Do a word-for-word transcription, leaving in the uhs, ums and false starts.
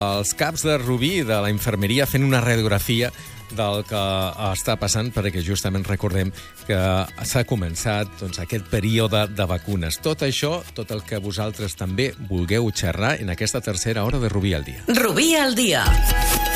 Els caps de Rubí de la infermeria fent una radiografia del que està passant, perquè justament recordem que s'ha començat doncs, aquest període de vacunes. Tot això, tot el que vosaltres també vulgueu xerrar en aquesta tercera hora de Rubí al dia. Rubí al dia.